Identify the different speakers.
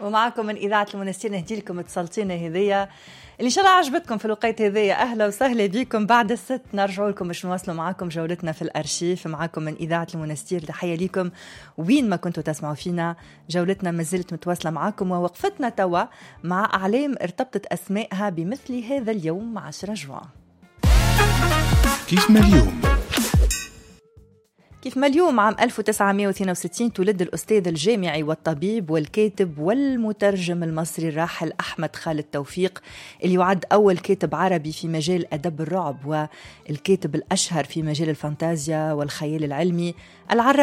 Speaker 1: ومعكم من إذاعة المنستير نهدي لكم اتصالتين هذية اللي إن شاء الله عجبتكم في الوقت هذية. أهلا وسهلا بكم. بعد الست نرجعوا لكم باش نواصلوا معكم جولتنا في الأرشيف. معكم من إذاعة المنستير، تحية لكم وين ما كنتوا تسمعوا فينا. جولتنا مازلت متواصلة معكم، ووقفتنا توا مع أعلام ارتبطت أسمائها بمثل هذا اليوم 10 جوان.
Speaker 2: كيف ما اليوم؟
Speaker 1: كيف ما اليوم عام 1962 تولد الأستاذ الجامعي والطبيب والكاتب والمترجم المصري الراحل أحمد خالد توفيق، اللي يعد أول كاتب عربي في مجال أدب الرعب والكاتب الأشهر في مجال الفانتازيا والخيال العلمي.